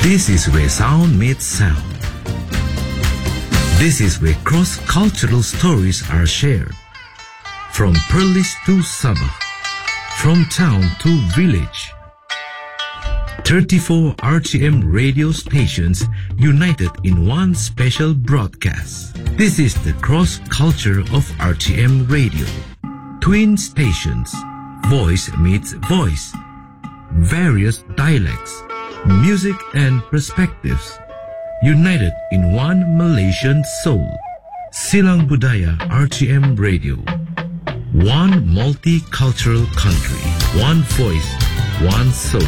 This is where sound meets sound. This is where cross-cultural stories are shared. From Perlis to Sabah, from town to village. 34 RTM radio stations united in one special broadcast. This is the cross-culture of RTM radio. Twin stations, voice meets voice, various dialects, music and perspectives, united in one Malaysian soul. Silang Budaya RTM Radio. One multicultural country, one voice, one soul.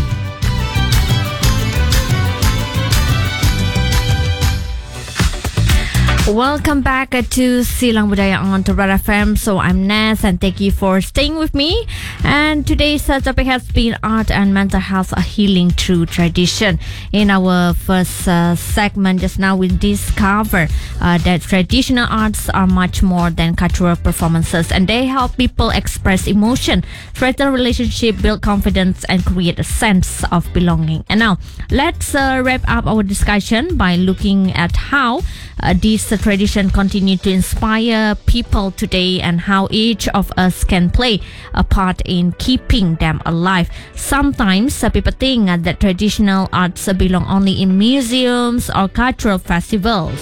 Welcome back to Silang Budaya on Terra FM. So I'm Naz and thank you for staying with me. And today's topic has been art and mental health, a healing through tradition. In our first segment just now, we discover that traditional arts are much more than cultural performances, and they help people express emotion, strengthen relationship, build confidence, and create a sense of belonging. And now let's wrap up our discussion by looking at how these tradition continue to inspire people today and how each of us can play a part in keeping them alive. Sometimes people think that traditional arts belong only in museums or cultural festivals.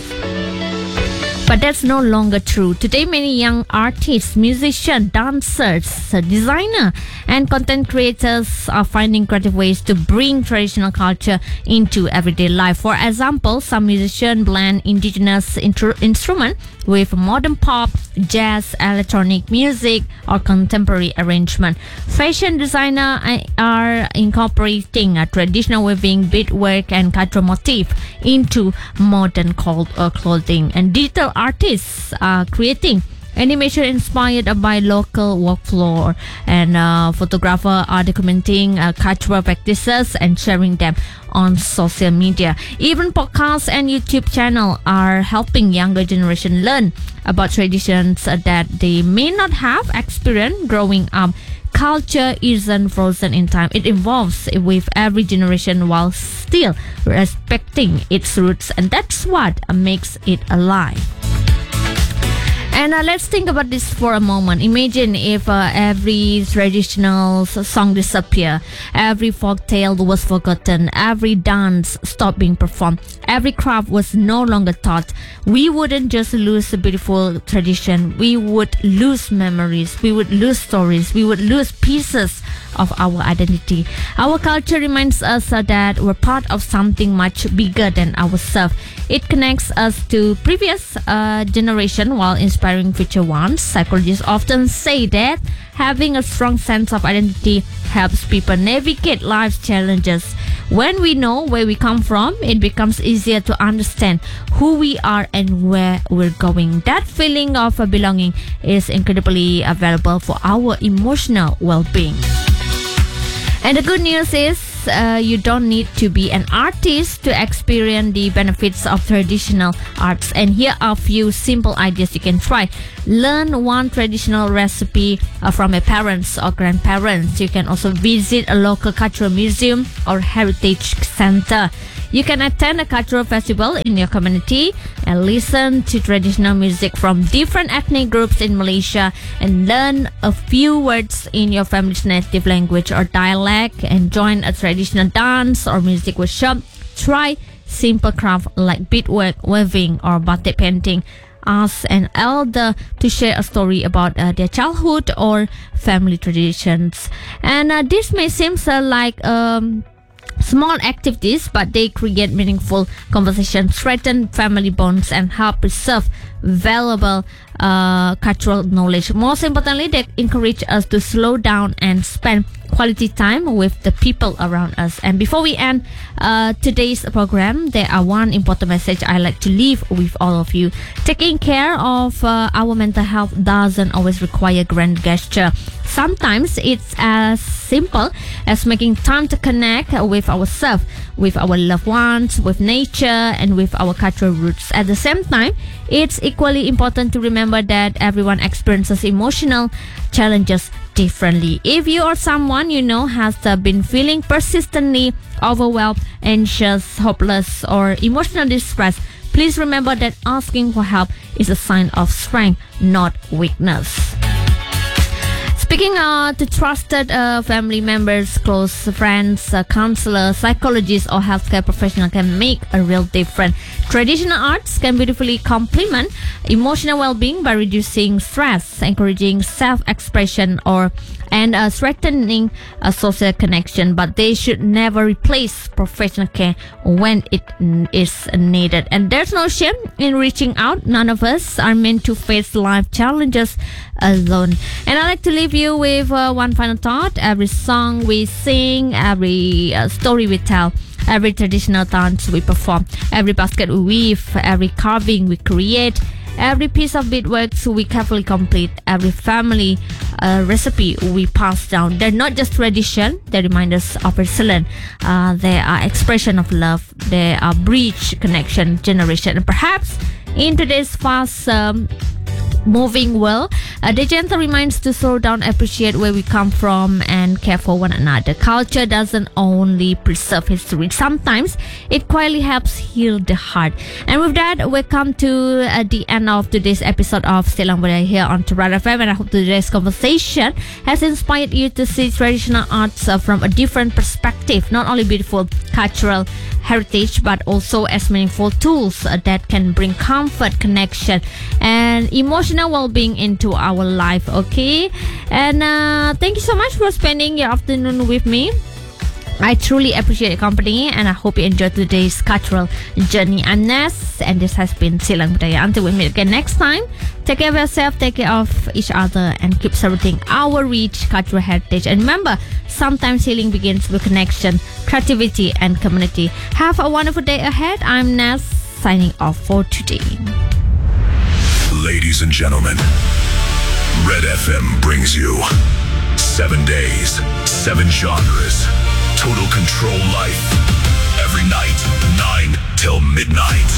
But that's no longer true. Today, many young artists, musicians, dancers, designers, and content creators are finding creative ways to bring traditional culture into everyday life. For example, some musicians blend indigenous instruments with modern pop, jazz, electronic music, or contemporary arrangement. Fashion designers are incorporating traditional weaving, beadwork, and cultural motif into modern clothing. And digital artists are creating animation inspired by local workflow, and photographers are documenting cultural practices and sharing them on social media. Even podcasts and YouTube channels are helping younger generation learn about traditions that they may not have experienced growing up. Culture isn't frozen in time. It evolves with every generation while still respecting its roots, and that's what makes it alive. And let's think about this for a moment. Imagine if every traditional song disappeared, every folk tale was forgotten, every dance stopped being performed, every craft was no longer taught. We wouldn't just lose a beautiful tradition, we would lose memories, we would lose stories, we would lose pieces of our identity. Our culture reminds us that we're part of something much bigger than ourselves. It connects us to previous generation while inspiring future ones. Psychologists often say that having a strong sense of identity helps people navigate life's challenges. When we know where we come from, it becomes easier to understand who we are and where we're going. That feeling of belonging is incredibly valuable for our emotional well-being. And the good news is you don't need to be an artist to experience the benefits of traditional arts. And here are a few simple ideas you can try. Learn one traditional recipe from your parents or grandparents. You can also visit a local cultural museum or heritage center. You can attend a cultural festival in your community and listen to traditional music from different ethnic groups in Malaysia and learn a few words in your family's native language or dialect, and join a traditional dance or music workshop. Try simple craft like beadwork, weaving, or batik painting. Ask an elder to share a story about their childhood or family traditions. And this may seem like small activities, but they create meaningful conversations, strengthen family bonds, and help preserve valuable cultural knowledge. Most importantly, they encourage us to slow down and spend quality time with the people around us. And before we end today's program, there are one important message I like to leave with all of you. Taking care of our mental health doesn't always require grand gesture. Sometimes it's as simple as making time to connect with ourselves, with our loved ones, with nature, and with our cultural roots. At the same time, it's equally important to remember that everyone experiences emotional challenges differently. If you or someone you know has been feeling persistently overwhelmed, anxious, hopeless, or emotional distress, please remember that asking for help is a sign of strength, not weakness. Speaking to trusted family members, close friends, counselors, psychologists, or healthcare professionals can make a real difference. Traditional arts can beautifully complement emotional well-being by reducing stress, encouraging self-expression, and strengthening a social connection, but they should never replace professional care when it is needed. And there's no shame in reaching out. None of us are meant to face life challenges alone. And I'd like to leave you with one final thought. Every song we sing, every story we tell, every traditional dance we perform, every basket we weave, every carving we create, every piece of beadwork we carefully complete, every family recipe we pass down, they're not just tradition, they remind us of resilience. They are expression of love. They are bridge connection, generation. And perhaps in today's fast moving world, the gentle reminds to slow down, appreciate where we come from, and care for one another. Culture doesn't only preserve history, sometimes it quietly helps heal the heart. And with that, we come to the end of today's episode of Silang Budaya here on Tubrat FM, and I hope today's conversation has inspired you to see traditional arts from a different perspective, not only beautiful cultural heritage, but also as meaningful tools that can bring comfort, connection, and emotional well-being into our life. Okay, and thank you so much for spending your afternoon with me. I truly appreciate your company, and I hope you enjoyed today's cultural journey. I'm Ness, and this has been Silang Budaya. Until we meet again next time, take care of yourself, take care of each other, and keep celebrating our rich cultural heritage. And remember, sometimes healing begins with connection, creativity, and community. Have a wonderful day ahead. I'm Ness, signing off for today. Ladies and gentlemen, Red FM brings you 7 days, 7 genres, total control life. Every night, 9 till midnight.